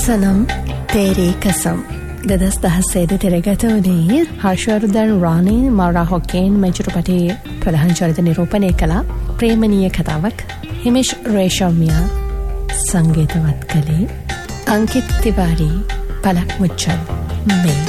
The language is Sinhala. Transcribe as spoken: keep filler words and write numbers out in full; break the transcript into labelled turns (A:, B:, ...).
A: සනම් තේරී කසම් දෙදස් දහස්සේද තිරගත වනේ හර්ෂවර්ධන් රාණී මරා හොකේන් මේ චිත්‍රපටයේ ප්‍රධාන චරිත නිරූපණය කළ ප්‍රේමණීය කතාවක්. හිමේෂ් රේෂම්යා සංගීතවත් කළේ. අංකිත් තිවාරී පලක් මුච්චල් මේ